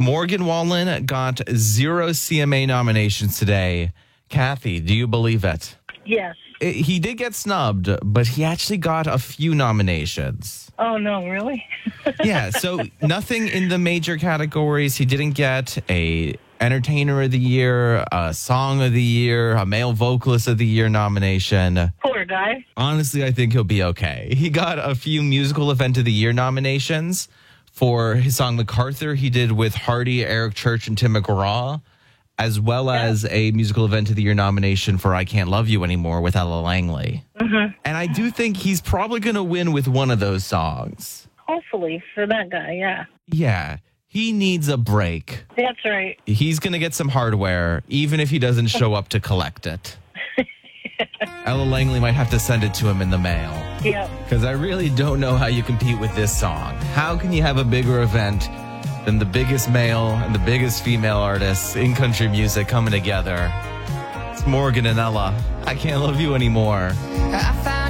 Morgan Wallen got 0 CMA nominations today. Kathy, do you believe it? Yes. He did get snubbed, but he actually got a few nominations. Oh, no, really? Yeah, so nothing in the major categories. He didn't get a Entertainer of the Year, a Song of the Year, a Male Vocalist of the Year nomination. Poor guy. Honestly, I think he'll be okay. He got a few Musical Event of the Year nominations for his song MacArthur he did with Hardy, Eric Church, and Tim McGraw, as well as a Musical Event of the Year nomination for I Can't Love You Anymore with Ella Langley. Mm-hmm. And I do think he's probably going to win with one of those songs. Hopefully for that guy, yeah. Yeah, he needs a break. That's right. He's going to get some hardware, even if he doesn't show up to collect it. Ella Langley might have to send it to him in the mail. Yeah. Because I really don't know how you compete with this song. How can you have a bigger event than the biggest male and the biggest female artists in country music coming together? It's Morgan and Ella. I Can't Love You Anymore. I